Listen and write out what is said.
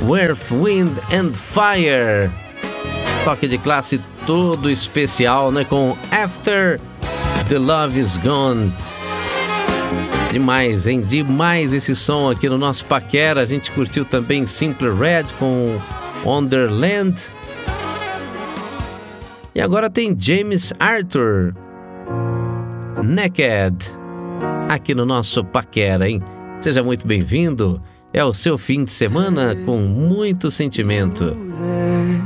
Earth, Wind and Fire. Toque de classe todo especial, né? Com After the Love is Gone. Demais, hein? Demais esse som aqui no nosso Paquera. A gente curtiu também Simply Red com Wonderland. E agora tem James Arthur, Naked, aqui no nosso Paquera, hein? Seja muito bem-vindo. É o seu fim de semana com muito sentimento.